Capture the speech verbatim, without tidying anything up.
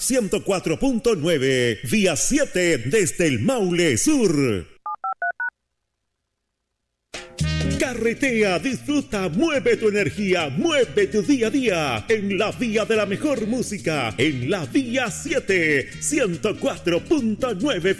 ciento cuatro punto nueve, Vía siete desde el Maule Sur. Carretea, disfruta, mueve tu energía, mueve tu día a día en la vía de la mejor música, en la Vía siete, ciento cuatro punto nueve.